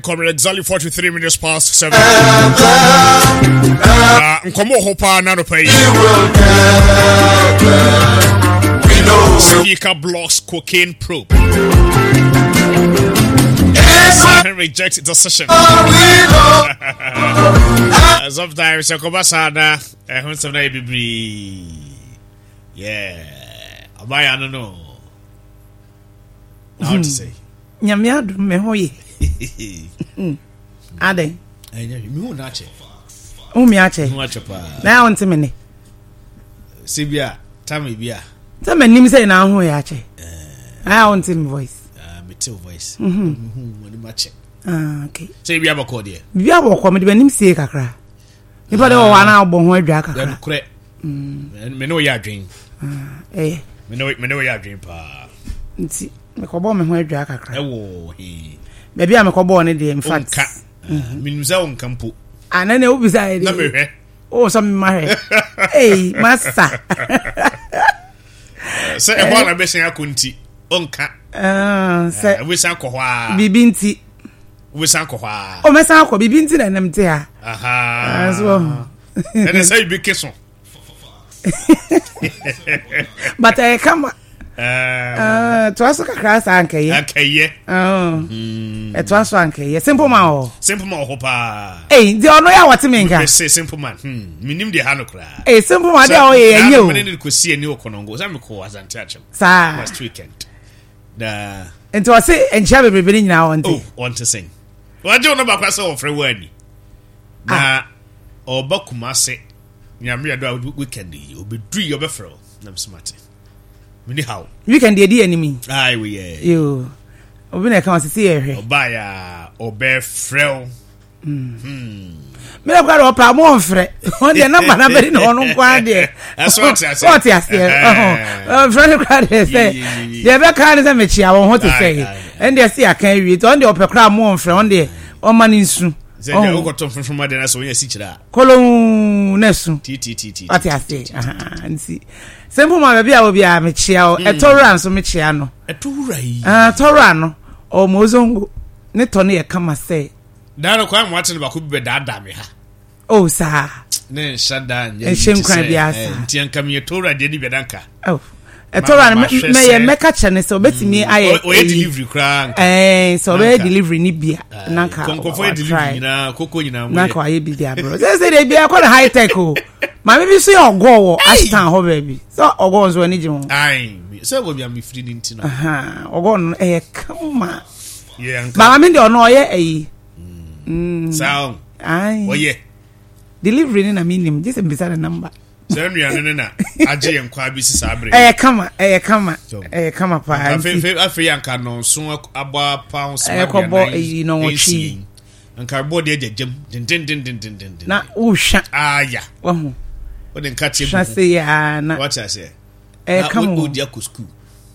coming exactly 43 minutes past 7. Nkomo hopa na no pay. Speaker blocks cocaine probe. Rejects the session. Sometimes I come back and who some night be. Yeah, I don't know how to say. Nyamiadu me hoye. Ade. Me unache. Umiache. Unache pa. Na wonte me ne. Sibia, tami bia. Tell me nim say na ho ya che. I want him voice. Me tell voice. When match. Okay. Say bia bako de. Bia bako me de nim sie kakra. Nipa de wa na obon ho adwa kakra. Ya kure. Me no ya adwen. Me no ya adwen pa. Nti me ko bo me ho adwa kakra. Ewo he. Be bia me ko bo ne de in fact. Minuza on campo. Anane obisa e de. Na me hwe. Oh so me ma hwe. Hey, master. Say e ho na be sen akonti. Onka. Say we san ko hwa. Bibi nti. We san ko hwa. O me san ko bibi nti na nam te ha. Aha. So. And say be keson. But I come to aso kakra sa ankeye. Ankeye. To aso ankeye. Simple man o. Simple man ho pa. Eh, di ono ya wate me nka. Me say simple man. Minim de ha no kra. Eh, simple man de o ye enye o. Me ne ko sie ni okonongo. Sa me ko azante ache. Sa last weekend. Da ento wase encha bebebe ni nyina wonte. Oh, want to sing. Waje no ba kwase o free wani. Na obakumase. Nyame ado weekend yi obedru yi obefro na smart. Mini how Weekend dey enemy. Ai we yeah. Yo. Obi na kan sisi ehwe. Obaya obefrel. Me na kwa do pa mo onfre. On de number na be no no kwa de. That's what I said. What you say? Friend kwa de say. Dey be kan say me chia wo ho to say. And dey see akan wi. On de opekra mo onfre on de o mani nsu. Say dey go to from de na so we si kira. Kolon nesu. T. What you say? Nsi. Simple man be a obi a me chia o. Etoran so me chia no. Etorai. Toran no. O mozongo. Ne to ne e kama say. Dano kwa mwate ba ku be dada me ha. Oh sa. Ne shada nya. E shenkran bia sa. Ntianka me tora de ni bedanka. Oh. Etoran me ye meka chene so betimi aye. O ye delivery kra. So be delivery ni bia. Nanka. Konkofo delivery na koko nyina mo. Nanka aye bi dia bro. Say dey bia kwa high tech o. Ma me bi so ogo wo Ashton ho baby. So ogo nso ani jim. Ai. Say wo bia me free ni ntino. Ogo no kama. Yeah. Ba me de ono ye ayi. Sound. Ai. Oye. Delivery ni na minim. Just mbisa the number. Say nua na age yenkwa bi sisa abre. Kama pa. Afi yanka no so aba pounds ma. Ekobo eyi no wochi. Anka bo de jejam. Din. Na uhwa. Aya. Wahu. O de nka che. Shase ya na. What I say? Kama. O dia ko school.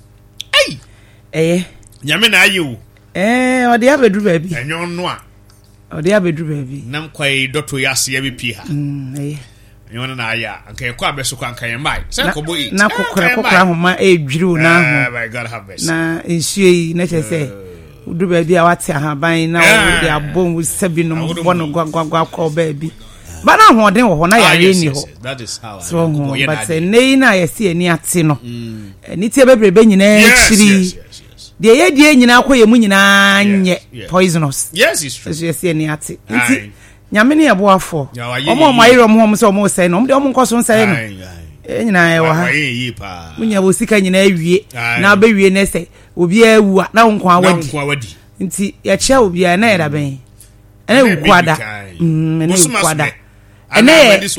Ai. Nyame na aye o. O de abedru ba bi. Enyo no a. O de abedru ba bi. Nam kwai dotto yase ya bi pi ha. Enyo na aya. Anka ye kwa beso kwa anka ye mai. Say ko bo eat. Na kokora homa edwiri na ho. My God have mercy. Na ensuei na che say. Udu ba bi a wate ahaban na wo de abom wo sabi no bono gwagwa ko ba bi. Ba na ho den wo na yare ni ho. That is how. So but nei na ye see ani ate no. Ni tie bebrebe nyina chiri. De ye die nyina akoye mu nyina nye poisonous. Yes, it's true. So ye see ani ate. Nti nyame ne eboafo. Omo mayiro mo so mo say no. Mo de omo nkoso say no. Nyina ye wa ha. Munya bo sika nyina awie. Na ba wie ne say obi awu na nko awadi. Nti ye chia obi na ye da ben. Ene wu kwada. Ene wu kwada. Ene